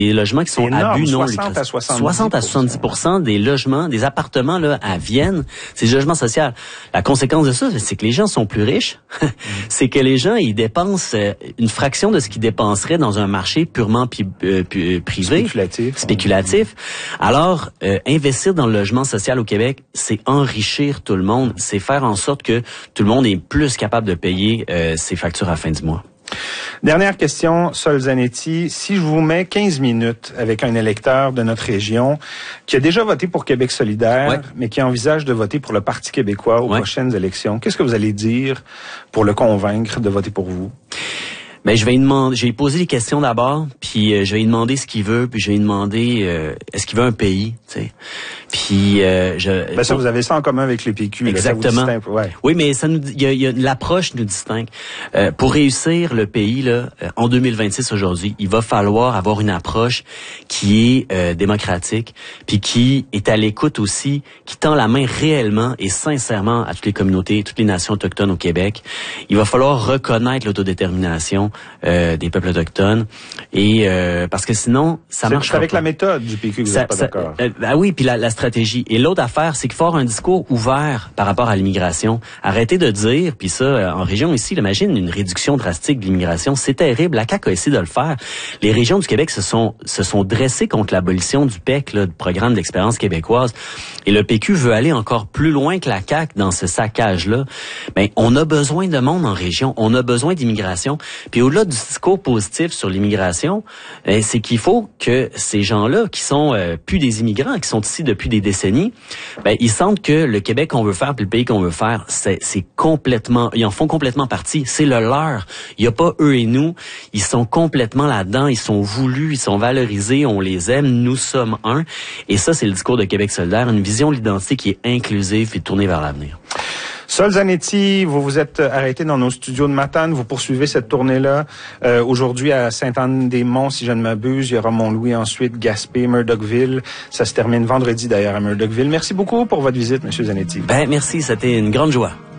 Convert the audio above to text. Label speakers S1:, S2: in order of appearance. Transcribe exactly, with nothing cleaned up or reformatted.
S1: des logements qui sont
S2: énorme,
S1: à but non
S2: lucratif.
S1: lucratif.
S2: soixante à soixante-dix
S1: soixante à soixante-dix pour cent des logements, des appartements là à Vienne, c'est du logement social. La conséquence de ça, c'est que les gens sont plus riches. Mm. C'est que les gens, ils dépensent une fraction de ce qu'ils dépenseraient dans un marché purement pi- euh, pi- privé.
S2: Spéculatif.
S1: Spéculatif. Alors, euh, investir dans le logement social au Québec, c'est enrichir tout le monde. C'est faire en sorte que tout le monde est plus capable de payer euh, ses factures à la fin du mois.
S2: Dernière question, Sol Zanetti. Si je vous mets quinze minutes avec un électeur de notre région qui a déjà voté pour Québec solidaire, ouais. mais qui envisage de voter pour le Parti québécois aux ouais. prochaines élections, qu'est-ce que vous allez dire pour le convaincre de voter pour vous?
S1: Ben je vais lui demander, je vais lui poser des questions d'abord, puis euh, je vais lui demander ce qu'il veut, puis je vais lui demander euh, est-ce qu'il veut un pays, tu sais. Puis euh, je
S2: ben ça vous avez ça en commun avec le P Q.
S1: Exactement.
S2: Là, ça vous ouais.
S1: Oui, mais ça nous il y a, y a l'approche nous distingue. Euh, pour réussir le pays là en deux mille vingt-six aujourd'hui, il va falloir avoir une approche qui est euh, démocratique, puis qui est à l'écoute aussi, qui tend la main réellement et sincèrement à toutes les communautés, toutes les nations autochtones au Québec. Il va falloir reconnaître l'autodétermination Euh, des peuples autochtones et euh, parce que sinon ça marche pas.
S2: C'est avec la méthode du P Q que vous n'êtes pas d'accord.
S1: Euh, ah oui, puis la, la stratégie. Et l'autre affaire, c'est qu'il faut avoir un discours ouvert par rapport à l'immigration. Arrêtez de dire, puis ça, euh, en région ici, imagine une réduction drastique de l'immigration, c'est terrible. La C A Q a essayé de le faire. Les régions du Québec se sont se sont dressées contre l'abolition du P E C, là, du programme d'expérience québécoise. Et le P Q veut aller encore plus loin que la C A Q dans ce saccage-là. Ben, on a besoin de monde en région. On a besoin d'immigration. Puis au-delà du discours positif sur l'immigration, eh, c'est qu'il faut que ces gens-là, qui sont euh, plus des immigrants, qui sont ici depuis des décennies, ben ils sentent que le Québec qu'on veut faire, puis le pays qu'on veut faire, c'est, c'est complètement, ils en font complètement partie. C'est le leur. Il y a pas eux et nous. Ils sont complètement là-dedans. Ils sont voulus, ils sont valorisés. On les aime. Nous sommes un. Et ça, c'est le discours de Québec solidaire, une vision de l'identité qui est inclusive et tournée vers l'avenir.
S2: Sol Zanetti, vous vous êtes arrêté dans nos studios de Matane. Vous poursuivez cette tournée-là. Euh, aujourd'hui, à Sainte-Anne-des-Monts, si je ne m'abuse. Il y aura Mont-Louis ensuite, Gaspé, Murdochville. Ça se termine vendredi, d'ailleurs, à Murdochville. Merci beaucoup pour votre visite, M. Zanetti.
S1: Ben, merci. C'était une grande joie.